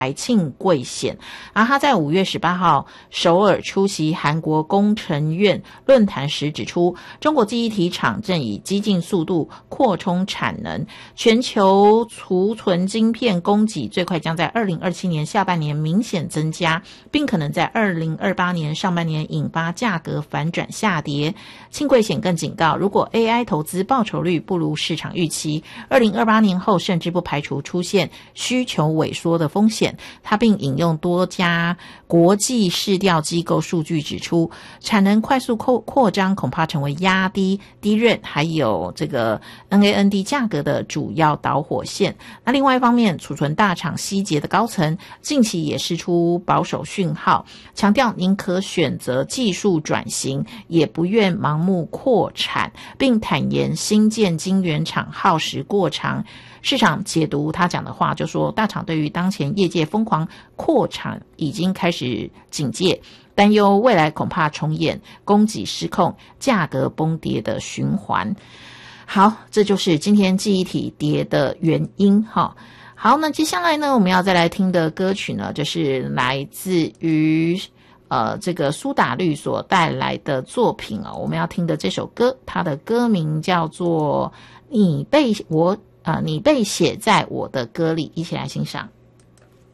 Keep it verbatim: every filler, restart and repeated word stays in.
庆贵显，而他在五月十八号首尔出席韩国工程院论坛时指出，中国记忆体厂正以激进速度扩充产能，全球储存晶片供给最快将在二零二七年下半年明显增加，并可能在二零二八年上半年引发价格反转下跌。庆贵显更警告，如果 A I 投资报酬率不如市场预期，二零二八年后甚至不排除出现需求萎缩的风险。他并引用多家国际市调机构数据指出，产能快速扩扩张恐怕成为压低低润还有这个 N A N D 价格的主要导火线。那另外一方面，储存大厂希捷的高层近期也释出保守讯号，强调宁可选择技术转型，也不愿盲目扩产，并坦言新建晶圆厂耗时过长。市场解读他讲的话，就说大厂对于当前业界疯狂扩产已经开始警戒，担忧未来恐怕重演供给失控、价格崩跌的循环。好，这就是今天记忆体跌的原因哈。好，那接下来呢，我们要再来听的歌曲呢，就是来自于呃这个苏打绿所带来的作品啊。我们要听的这首歌，它的歌名叫做《你被我》。呃，你被写在我的歌里，一起来欣赏。